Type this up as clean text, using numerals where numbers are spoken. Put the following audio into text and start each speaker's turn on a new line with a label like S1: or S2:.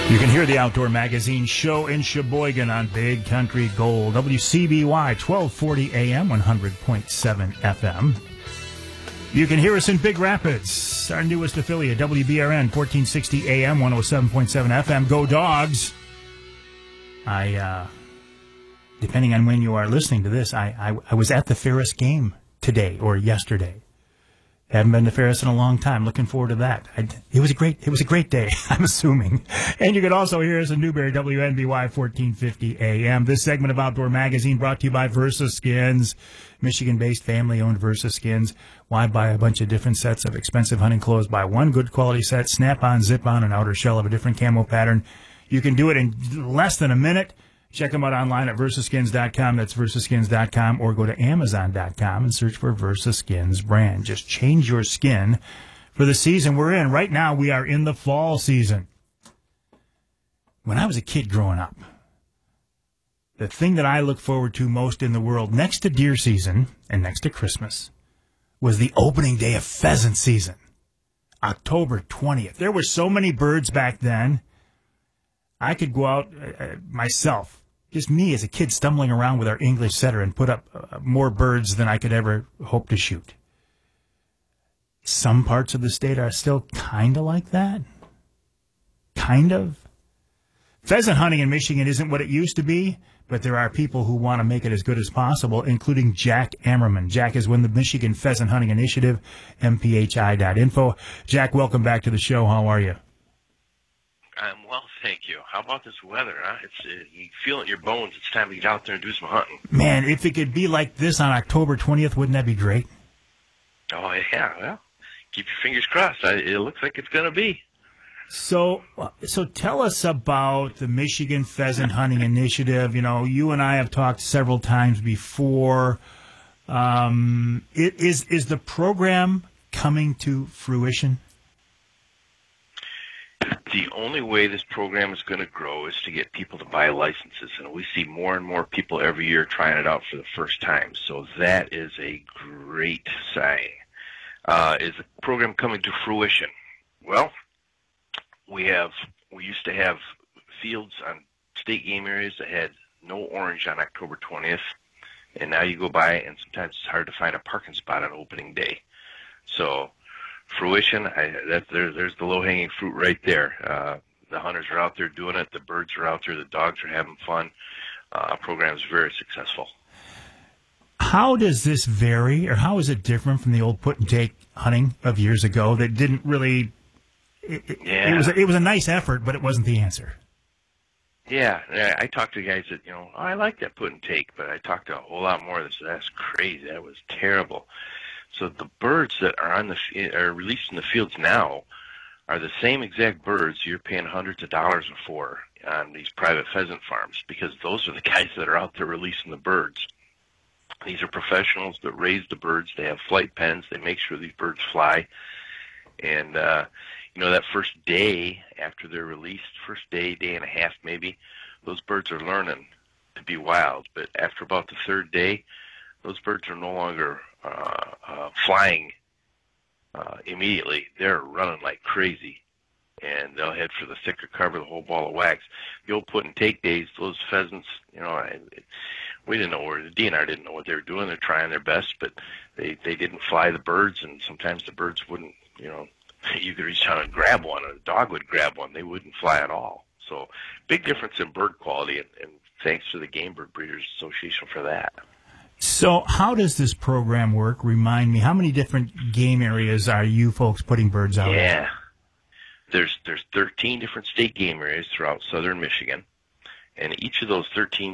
S1: You can hear the Outdoor Magazine show in Sheboygan on Big Country Gold. WCBY 1240 AM, 100.7 FM. You can hear us in Big Rapids, our newest affiliate, WBRN 1460 AM, 107.7 FM. Go Dogs! Depending on when you are listening to this, I was at the Ferris game today or yesterday. Haven't been to Ferris in a long time. Looking forward to that. It was a great day, I'm assuming. And you can also hear us in Newberry, WNBY 1450 AM. This segment of Outdoor Magazine brought to you by Versa Skins, Michigan-based family-owned Versa Skins. Why buy a bunch of different sets of expensive hunting clothes? Buy one good quality set, snap-on, zip-on, and outer shell of a different camo pattern. You can do it in less than a minute. Check them out online at versaskins.com. That's versaskins.com, or go to amazon.com and search for Versa Skins brand. Just change your skin for the season we're in. Right now, we are in the fall season. When I was a kid growing up, the thing that I look forward to most in the world, next to deer season and next to Christmas, was the opening day of pheasant season, October 20th. There were so many birds back then. I could go out myself, just me as a kid, stumbling around with our English setter and put up more birds than I could ever hope to shoot. Some parts of the state are still kind of like that. Kind of. Pheasant hunting in Michigan isn't what it used to be, but there are people who want to make it as good as possible, including Jack Ammerman. Jack is with the Michigan Pheasant Hunting Initiative, mphi.info. Jack, welcome back to the show. How are you?
S2: I'm well, thank you. How about this weather, huh? You feel it in your bones. It's time to get out there and do some hunting.
S1: Man, if it could be like this on October 20th, wouldn't that be great?
S2: Oh, yeah. Well, keep your fingers crossed. It looks like it's going to be.
S1: So tell us about the Michigan Pheasant Hunting Initiative. You know, you and I have talked several times before. Is the program coming to fruition?
S2: The only way this program is going to grow is to get people to buy licenses, and we see more and more people every year trying it out for the first time. So that is a great sign. Is the program coming to fruition? Well, we used to have fields on state game areas that had no orange on October 20th, and now you go by and sometimes it's hard to find a parking spot on opening day. So fruition, there's the low-hanging fruit right there. The hunters are out there doing it. The birds are out there. The dogs are having fun. Program is very successful.
S1: How does this vary, or how is it different from the old put-and-take hunting of years ago that didn't really... It was a nice effort, but it wasn't the answer.
S2: Yeah, I talked to guys that, I like that put-and-take, but I talked to a whole lot more that said, that's crazy. That was terrible. So the birds that are are released in the fields now are the same exact birds you're paying hundreds of dollars for on these private pheasant farms, because those are the guys that are out there releasing the birds. These are professionals that raise the birds. They have flight pens. They make sure these birds fly. And, that first day after they're released, first day and a half maybe, those birds are learning to be wild. But after about the third day, those birds are no longer flying immediately. They're running like crazy, and they'll head for the thicker cover, the whole ball of wax. The old put-and-take days, those pheasants, we didn't know the DNR didn't know what they were doing. They're trying their best, but they didn't fly the birds, and sometimes the birds wouldn't, you could reach out and grab one, or a dog would grab one. They wouldn't fly at all. So big difference in bird quality, and thanks to the Game Bird Breeders Association for that.
S1: So how does this program work? Remind me, how many different game areas are you folks putting birds out in?
S2: Yeah. There's 13 different state game areas throughout southern Michigan, and each of those 13